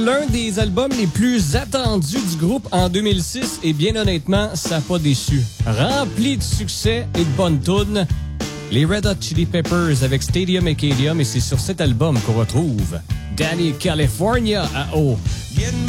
l'un des albums les plus attendus du groupe en 2006 et bien honnêtement, ça n'a pas déçu. Rempli de succès et de bonnes tunes, les Red Hot Chili Peppers avec Stadium Acadium et c'est sur cet album qu'on retrouve Danny California à O. Getting